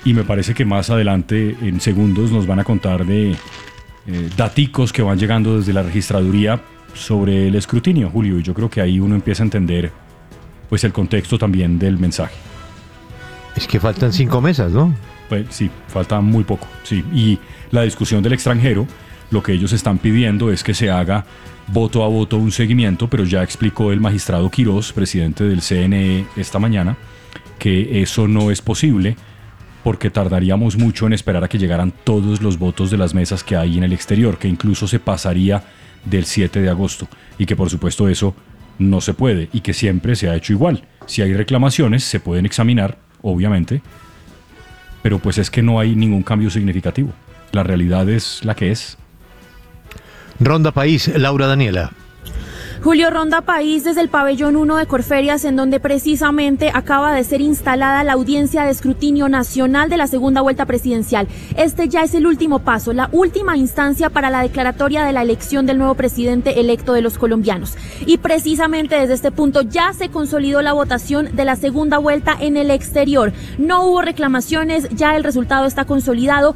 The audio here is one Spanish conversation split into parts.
y me parece que más adelante, en segundos, nos van a contar de daticos que van llegando desde la registraduría sobre el escrutinio, Julio, y yo creo que ahí uno empieza a entender pues el contexto también del mensaje. Es que faltan 5 mesas, ¿no? Pues sí, falta muy poco, sí. Y la discusión del extranjero, lo que ellos están pidiendo es que se haga voto a voto un seguimiento, pero ya explicó el magistrado Quirós, presidente del CNE esta mañana, que eso no es posible porque tardaríamos mucho en esperar a que llegaran todos los votos de las mesas que hay en el exterior, que incluso se pasaría del 7 de agosto y que por supuesto eso no se puede y que siempre se ha hecho igual. Si hay reclamaciones se pueden examinar, obviamente, pero pues es que no hay ningún cambio significativo. La realidad es la que es. Ronda País, Laura Daniela. Julio, Ronda País desde el pabellón 1 de Corferias, en donde precisamente acaba de ser instalada la audiencia de escrutinio nacional de la segunda vuelta presidencial. Este ya es el último paso, la última instancia para la declaratoria de la elección del nuevo presidente electo de los colombianos. Y precisamente desde este punto ya se consolidó la votación de la segunda vuelta en el exterior. No hubo reclamaciones, ya el resultado está consolidado.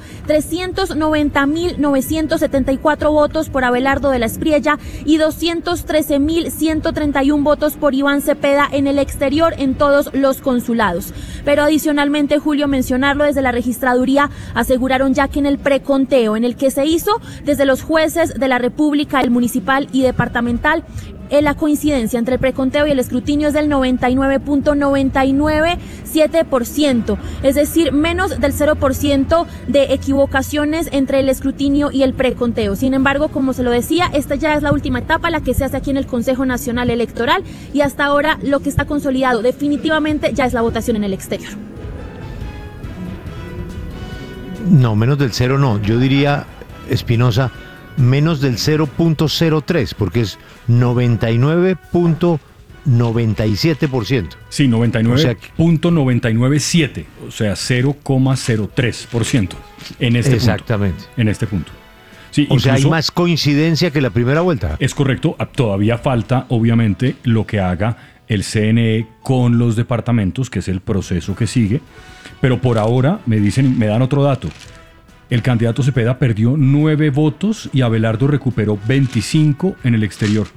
390.974 votos por Abelardo de la Espriella y 213.131 votos por Iván Cepeda en el exterior en todos los consulados. Pero adicionalmente, Julio, mencionarlo desde la registraduría, aseguraron ya que en el preconteo, en el que se hizo desde los jueces de la República, el municipal y departamental, la coincidencia entre el preconteo y el escrutinio es del 99.997%, es decir, menos del 0% de equivocaciones entre el escrutinio y el preconteo. Sin embargo, como se lo decía, esta ya es la última etapa, la que se hace aquí en el Consejo Nacional Electoral, y hasta ahora lo que está consolidado definitivamente ya es la votación en el exterior. No, menos del 0 no, yo diría, Espinosa, menos del 0.03, porque es 99.97%. Sí, 99.997, o sea, 0,03% en este exactamente. punto. En este punto. Sí, o sea, hay más coincidencia que la primera vuelta. Es correcto, todavía falta, obviamente, lo que haga el CNE con los departamentos, que es el proceso que sigue, pero por ahora me dan otro dato. El candidato Cepeda perdió 9 votos y Abelardo recuperó 25 en el exterior.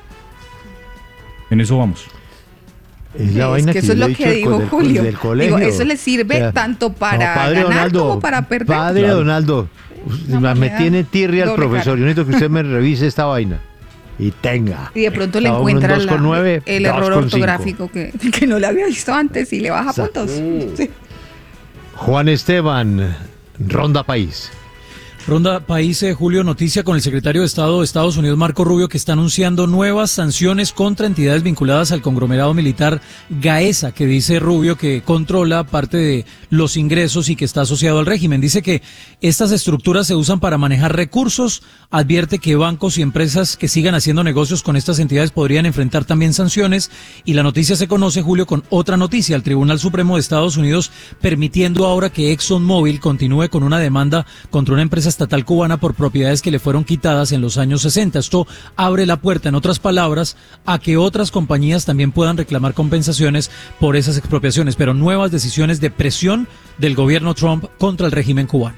En eso vamos. Es la vaina que eso es lo que dijo Julio. Digo, eso le sirve tanto para ganar Donaldo, como para perder. Padre claro. Donaldo, me tiene tirria el profesor. Yo necesito que usted me revise esta vaina. Y tenga. Y de pronto le encuentra el error ortográfico que no le había visto antes y le baja puntos. Sí. Juan Esteban, Ronda País. Ronda País, Julio, noticia con el secretario de Estado de Estados Unidos, Marco Rubio, que está anunciando nuevas sanciones contra entidades vinculadas al conglomerado militar Gaesa, que dice Rubio que controla parte de los ingresos y que está asociado al régimen. Dice que estas estructuras se usan para manejar recursos, advierte que bancos y empresas que sigan haciendo negocios con estas entidades podrían enfrentar también sanciones, y la noticia se conoce, Julio, con otra noticia: el Tribunal Supremo de Estados Unidos permitiendo ahora que ExxonMobil continúe con una demanda contra una empresa estatal cubana por propiedades que le fueron quitadas en los años 60. Esto abre la puerta, en otras palabras, a que otras compañías también puedan reclamar compensaciones por esas expropiaciones, pero nuevas decisiones de presión del gobierno Trump contra el régimen cubano.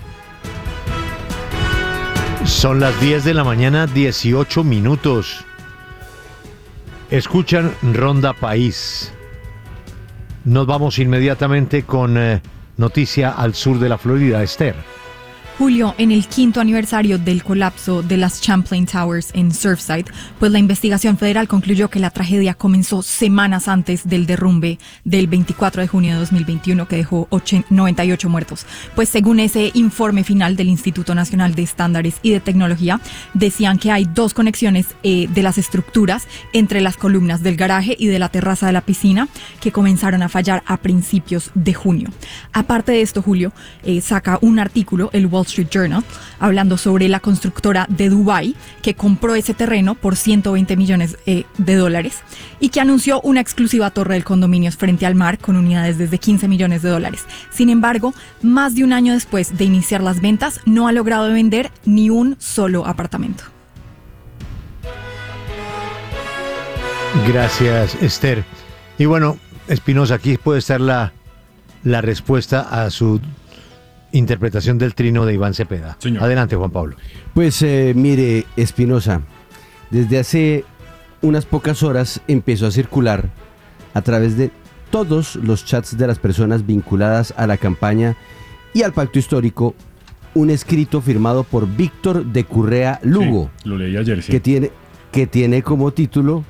Son las 10 de la mañana, 18 minutos. Escuchan Ronda País. Nos vamos inmediatamente con noticia al sur de la Florida, Esther. Julio, en el 5º aniversario del colapso de las Champlain Towers en Surfside, pues la investigación federal concluyó que la tragedia comenzó semanas antes del derrumbe del 24 de junio de 2021, que dejó 98 muertos. Pues según ese informe final del Instituto Nacional de Estándares y de Tecnología, decían que hay 2 conexiones de las estructuras entre las columnas del garaje y de la terraza de la piscina que comenzaron a fallar a principios de junio. Aparte de esto, Julio, saca un artículo, el Wall Street Journal, hablando sobre la constructora de Dubái que compró ese terreno por $120 millones y que anunció una exclusiva torre de condominios frente al mar con unidades desde $15 millones. Sin embargo, más de un año después de iniciar las ventas, no ha logrado vender ni un solo apartamento. Gracias, Esther. Y bueno, Espinosa, aquí puede estar la respuesta a su interpretación del trino de Iván Cepeda. Señor. Adelante, Juan Pablo. Pues mire, Espinosa, desde hace unas pocas horas empezó a circular a través de todos los chats de las personas vinculadas a la campaña y al pacto histórico un escrito firmado por Víctor de Currea Lugo. Sí, lo leí ayer, sí. Que tiene como título,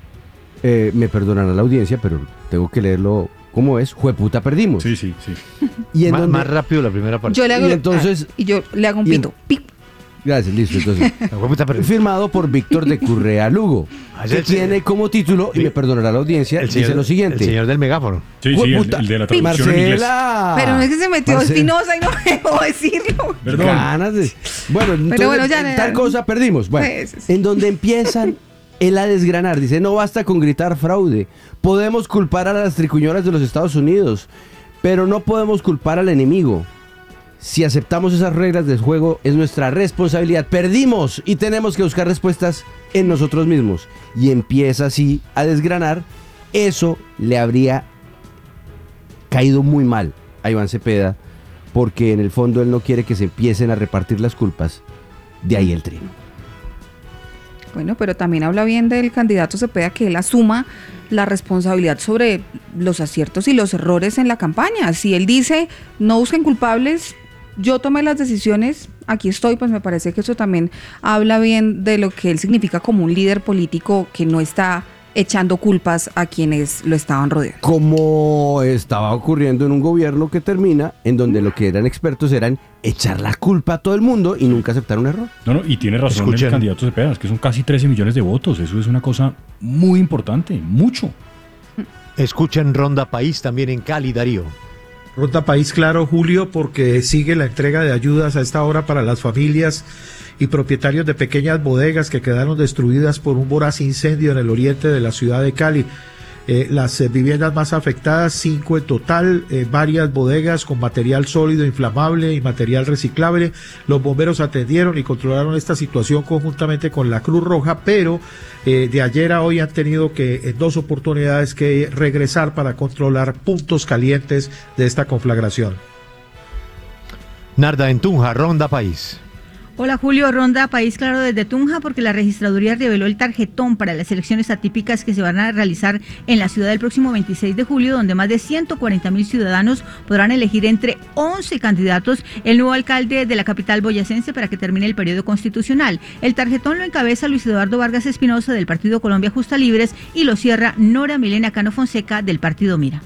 me perdonará la audiencia, pero tengo que leerlo como es, Jueputa perdimos. Sí. Y más rápido la primera parte. Yo le hago, yo le hago un pito. Gracias, listo. Entonces, firmado por Víctor de Currea Lugo, que tiene como título, y me perdonará la audiencia, dice lo siguiente. El señor del megáfono. Sí, el de la traducción en inglés. Pero no es que se metió Espinosa y no me dejó decirlo. Perdón. Bueno, entonces, ya, tal cosa perdimos. Bueno, en donde empiezan él a desgranar, dice, no basta con gritar fraude. Podemos culpar a las tricuñolas de los Estados Unidos, pero no podemos culpar al enemigo. Si aceptamos esas reglas del juego, es nuestra responsabilidad. Perdimos y tenemos que buscar respuestas en nosotros mismos. Y empieza así a desgranar. Eso le habría caído muy mal a Iván Cepeda, porque en el fondo él no quiere que se empiecen a repartir las culpas. De ahí el trino. Bueno, pero también habla bien del candidato Cepeda, que él asuma la responsabilidad sobre los aciertos y los errores en la campaña. Si él dice, no busquen culpables, yo tomé las decisiones, aquí estoy, pues me parece que eso también habla bien de lo que él significa como un líder político que no está echando culpas a quienes lo estaban rodeando. Como estaba ocurriendo en un gobierno que termina, en donde lo que eran expertos eran echar la culpa a todo el mundo y nunca aceptar un error. No, y tiene razón el candidato Cepeda, es que son casi 13 millones de votos, eso es una cosa muy importante, mucho. Escuchen Ronda País también en Cali, Darío. Ronda País, claro, Julio, porque sigue la entrega de ayudas a esta hora para las familias y propietarios de pequeñas bodegas que quedaron destruidas por un voraz incendio en el oriente de la ciudad de Cali. Las viviendas más afectadas, 5 en total, varias bodegas con material sólido inflamable y material reciclable. Los bomberos atendieron y controlaron esta situación conjuntamente con la Cruz Roja, pero de ayer a hoy han tenido que en 2 oportunidades que regresar para controlar puntos calientes de esta conflagración. Narda en Tunja, Ronda País. Hola Julio, Ronda País, claro, desde Tunja, porque la registraduría reveló el tarjetón para las elecciones atípicas que se van a realizar en la ciudad el próximo 26 de julio, donde más de 140.000 ciudadanos podrán elegir entre 11 candidatos el nuevo alcalde de la capital boyacense para que termine el periodo constitucional. El tarjetón lo encabeza Luis Eduardo Vargas Espinosa del Partido Colombia Justa Libres y lo cierra Nora Milena Cano Fonseca del Partido Mira.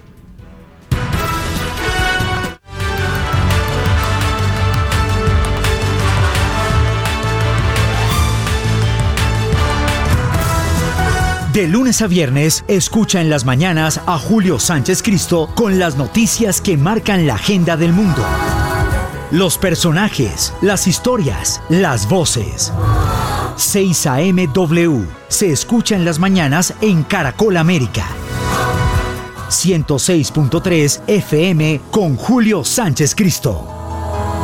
De lunes a viernes, escucha en las mañanas a Julio Sánchez Cristo con las noticias que marcan la agenda del mundo. Los personajes, las historias, las voces. 6 a.m. W se escucha en las mañanas en Caracol América. 106.3 FM con Julio Sánchez Cristo.